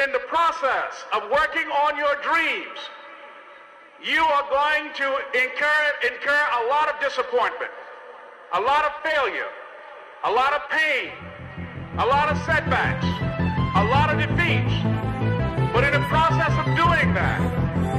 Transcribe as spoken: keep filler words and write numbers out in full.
in the process of working on your dreams, you are going to incur, incur a lot of disappointment, a lot of failure, a lot of pain, a lot of setbacks.